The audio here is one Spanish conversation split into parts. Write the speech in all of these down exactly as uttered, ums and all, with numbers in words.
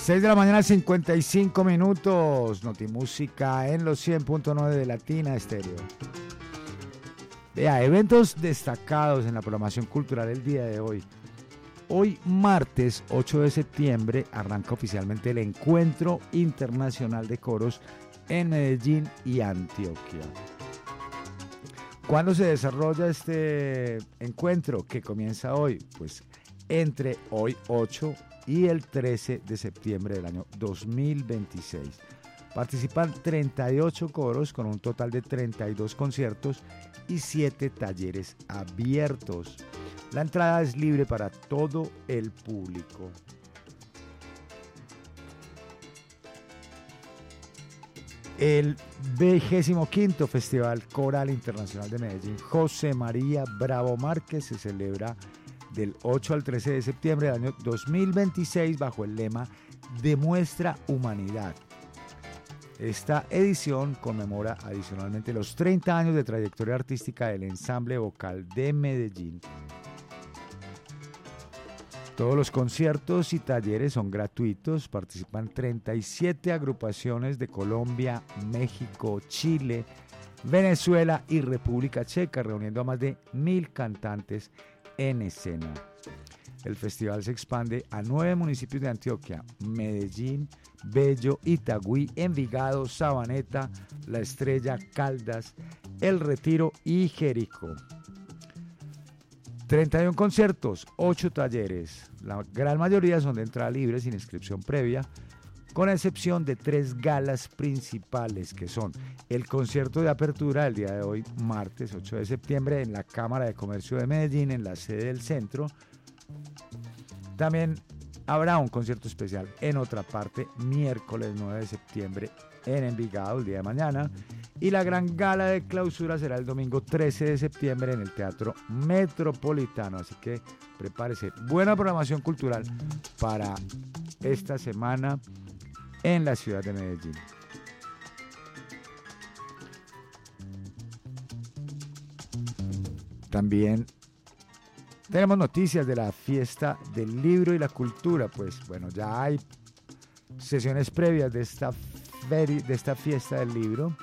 seis de la mañana, cincuenta y cinco minutos. Notimúsica en los cien punto nueve de Latina Estéreo. Vea, eventos destacados en la programación cultural el día de hoy. Hoy, martes ocho de septiembre, arranca oficialmente el Encuentro Internacional de Coros en Medellín y Antioquia. ¿Cuándo se desarrolla este encuentro que comienza hoy? Pues entre hoy ocho y el trece de septiembre del año dos mil veintiséis. Participan treinta y ocho coros con un total de treinta y dos conciertos y siete talleres abiertos. La entrada es libre para todo el público. El vigésimo quinto Festival Coral Internacional de Medellín José María Bravo Márquez se celebra del ocho al trece de septiembre del año dos mil veintiséis bajo el lema Demuestra Humanidad. Esta edición conmemora adicionalmente los treinta años de trayectoria artística del ensamble vocal de Medellín. Todos los conciertos y talleres son gratuitos. Participan treinta y siete agrupaciones de Colombia, México, Chile, Venezuela y República Checa, reuniendo a más de mil cantantes en escena. El festival se expande a nueve municipios de Antioquia: Medellín, Bello, Itagüí, Envigado, Sabaneta, La Estrella, Caldas, El Retiro y Jericó. treinta y uno conciertos, ocho talleres. La gran mayoría son de entrada libre sin inscripción previa, con excepción de tres galas principales, que son el concierto de apertura el día de hoy, martes ocho de septiembre, en la Cámara de Comercio de Medellín, en la sede del centro. También habrá un concierto especial en otra parte, miércoles nueve de septiembre, en Envigado, el día de mañana. Y la gran gala de clausura será el domingo trece de septiembre en el Teatro Metropolitano. Así que prepárese. Buena programación cultural para esta semana en la ciudad de Medellín. También tenemos noticias de la fiesta del libro y la cultura. Pues bueno, ya hay sesiones previas de esta, feri- de esta fiesta del libro.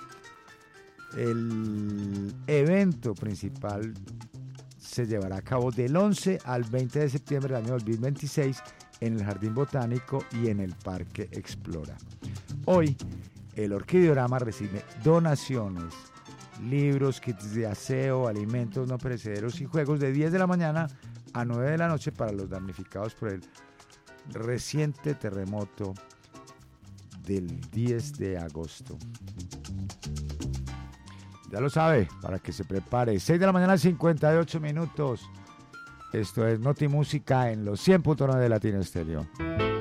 El evento principal se llevará a cabo del once al veinte de septiembre del año dos mil veintiséis en el Jardín Botánico y en el Parque Explora. Hoy, el Orquideorama recibe donaciones, libros, kits de aseo, alimentos no perecederos y juegos de diez de la mañana a nueve de la noche para los damnificados por el reciente terremoto del diez de agosto. Ya lo sabe, para que se prepare. seis de la mañana, cincuenta y ocho minutos. Esto es Notimúsica en los cien punto nueve de Latina Estéreo.